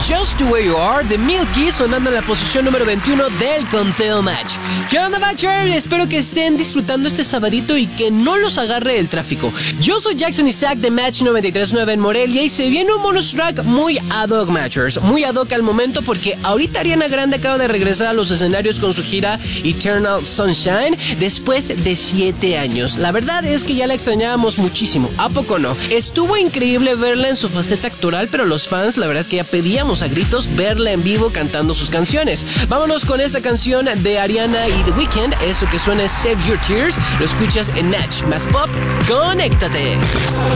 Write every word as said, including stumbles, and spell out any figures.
Just the Way You Are de Milky sonando en la posición número veintiuno del conteo Match. ¿Qué onda, Matcher? Espero que estén disfrutando este sabadito y que no los agarre el tráfico. Yo soy Jackson Isaac de Match noventa y tres punto nueve en Morelia y se viene un bonus track muy ad hoc, Matchers. Muy ad hoc al momento porque ahorita Ariana Grande acaba de regresar a los escenarios con su gira Eternal Sunshine después de siete años. La verdad es que ya la extrañábamos muchísimo, ¿a poco no? Estuvo increíble verla en su faceta actoral, pero los fans la verdad es que ya pedíamos a gritos verla en vivo cantando sus canciones. Vámonos con esta canción de Ariana y The Weeknd. Esto que suena es Save Your Tears. Lo escuchas en Natch más Pop. ¡Conéctate!